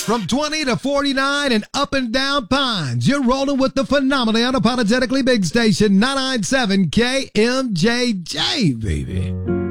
From 20 to 49 and up and down Pines, you're rolling with the phenomenally unapologetically big station 997 KMJJ, baby.